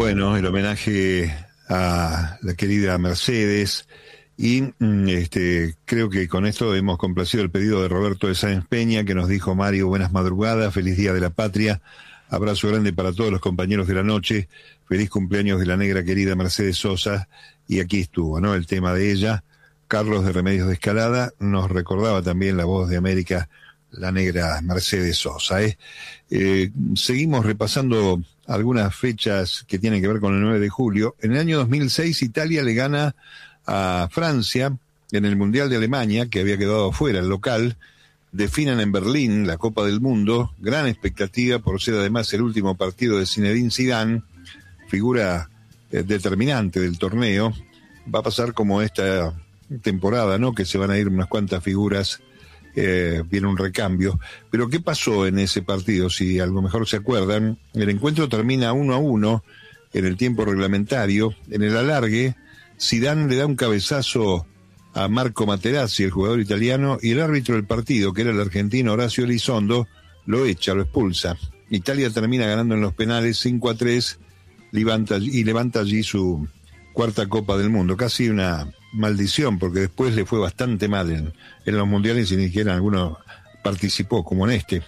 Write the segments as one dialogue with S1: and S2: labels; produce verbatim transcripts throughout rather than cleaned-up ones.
S1: Bueno, el homenaje a la querida Mercedes y este creo que con esto hemos complacido el pedido de Roberto de Sáenz Peña, que nos dijo: Mario, buenas madrugadas, feliz día de la patria, abrazo grande para todos los compañeros de la noche, feliz cumpleaños de la negra querida Mercedes Sosa. Y aquí estuvo, ¿no?, el tema de ella. Carlos de Remedios de Escalada nos recordaba también la voz de América, la negra Mercedes Sosa. ¿eh? Eh, seguimos repasando algunas fechas que tienen que ver con el nueve de julio. En el año dos mil seis, Italia le gana a Francia en el Mundial de Alemania, que había quedado afuera, el local. Definen en Berlín la Copa del Mundo. Gran expectativa por ser además el último partido de Zinedine Zidane, figura eh, determinante del torneo. Va a pasar como esta temporada, ¿no?, que se van a ir unas cuantas figuras. Eh, viene un recambio. Pero ¿qué pasó en ese partido? Si a lo mejor se acuerdan, el encuentro termina uno a uno en el tiempo reglamentario. En el alargue, Zidane le da un cabezazo a Marco Materazzi, el jugador italiano, y el árbitro del partido, que era el argentino Horacio Elizondo, lo echa, lo expulsa. Italia termina ganando en los penales cinco a tres levanta, y levanta allí su cuarta Copa del Mundo. Casi una maldición, porque después le fue bastante mal en, en los mundiales y ni siquiera alguno participó, como en este.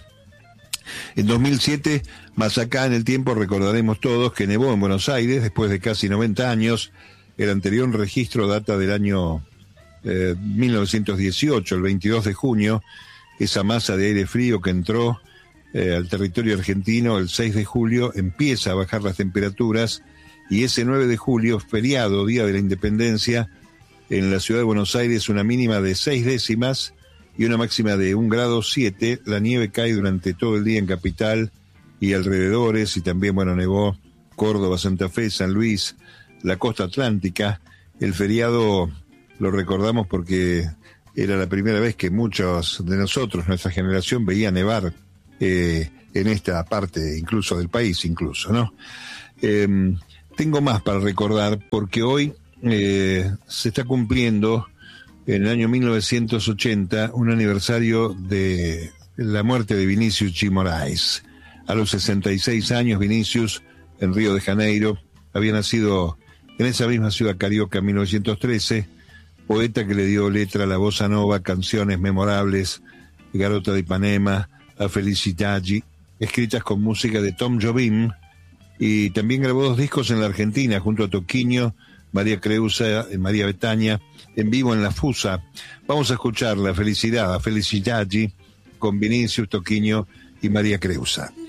S1: En dos mil siete, más acá en el tiempo, recordaremos todos que nevó en Buenos Aires después de casi noventa años. El anterior registro data del año eh, mil novecientos dieciocho, el veintidós de junio. Esa masa de aire frío que entró eh, al territorio argentino el seis de julio empieza a bajar las temperaturas, y ese nueve de julio, feriado, Día de la Independencia, en la ciudad de Buenos Aires, una mínima de seis décimas y una máxima de un grado siete. La nieve cae durante todo el día en Capital y alrededores, y también, bueno, nevó Córdoba, Santa Fe, San Luis, la costa atlántica. El feriado lo recordamos porque era la primera vez que muchos de nosotros, nuestra generación, veía nevar eh, en esta parte incluso del país, incluso, ¿no? Eh, tengo más para recordar, porque hoy Eh, se está cumpliendo, en el año mil novecientos ochenta, un aniversario de la muerte de Vinicius G. Moraes. A los sesenta y seis años, Vinicius, en Río de Janeiro, había nacido en esa misma ciudad carioca en mil novecientos trece, poeta que le dio letra a la bossa nova, canciones memorables, Garota de Ipanema, A Felicitaggi, escritas con música de Tom Jobim, y también grabó dos discos en la Argentina junto a Toquinho, María Creusa, María Betaña, en vivo en La Fusa. Vamos a escuchar La Felicidad, A Felicitaggi, con Vinicius, Toquinho y María Creusa.